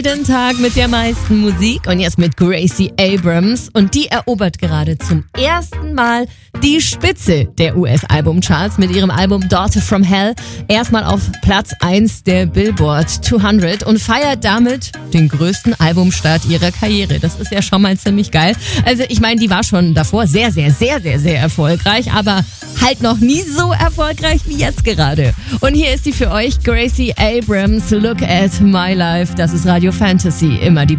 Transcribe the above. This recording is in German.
Den Tag mit der meisten Musik und jetzt mit Gracie Abrams und die erobert gerade zum ersten Mal die Spitze der US-Albumcharts mit ihrem Album Daughter from Hell erstmal auf Platz 1 der Billboard 200 und feiert damit den größten Albumstart ihrer Karriere. Das ist ja schon mal ziemlich geil. Also ich meine, die war schon davor sehr erfolgreich, aber halt noch nie so erfolgreich wie jetzt gerade. Und hier ist sie für euch, Gracie Abrams, Look at My Life. Das ist Radio Fantasy, immer die